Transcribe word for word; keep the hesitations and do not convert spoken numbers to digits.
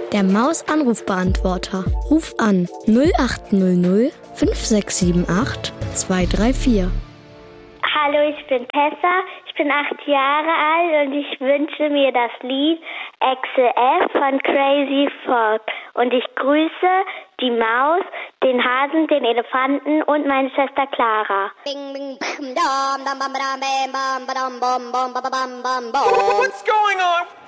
Der Maus-Anrufbeantworter. Ruf an null acht null null fünf sechs sieben acht zwei drei vier. Hallo, ich bin Tessa, ich bin acht Jahre alt und ich wünsche mir das Lied Axel F von Crazy Frog. Und ich grüße die Maus, den Hasen, den Elefanten und meine Schwester Clara. What's going on?